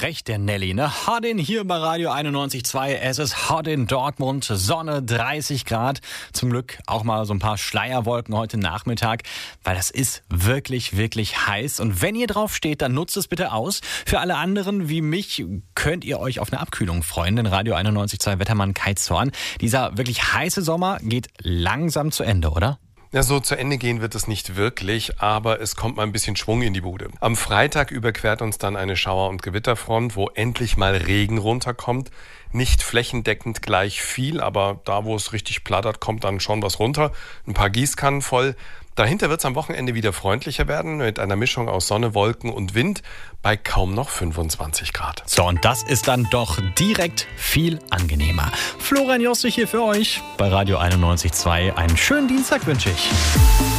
frech, der Nelly, ne? Hot in hier bei Radio 91.2. Es ist hot in Dortmund, Sonne 30 Grad. Zum Glück auch mal so ein paar Schleierwolken heute Nachmittag, weil das ist wirklich, wirklich heiß. Und wenn ihr drauf steht, dann nutzt es bitte aus. Für alle anderen wie mich könnt ihr euch auf eine Abkühlung freuen, denn Radio 91.2 Wettermann Kai Zorn. Dieser wirklich heiße Sommer geht langsam zu Ende, oder? Ja, so zu Ende gehen wird es nicht wirklich, aber es kommt mal ein bisschen Schwung in die Bude. Am Freitag überquert uns dann eine Schauer- und Gewitterfront, wo endlich mal Regen runterkommt. Nicht flächendeckend gleich viel, aber da, wo es richtig plattert, kommt dann schon was runter. Ein paar Gießkannen voll. Dahinter wird es am Wochenende wieder freundlicher werden, mit einer Mischung aus Sonne, Wolken und Wind bei kaum noch 25 Grad. So, und das ist dann doch direkt viel angenehmer. Florian Jossig hier für euch bei Radio 91.2. Einen schönen Dienstag wünsche ich.